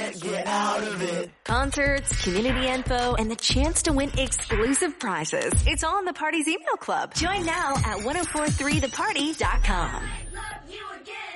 can't get out of it. Concerts, community info, and the chance to win exclusive prizes. It's all in the Party's email club. Join now at 1043theparty.com. Love you again.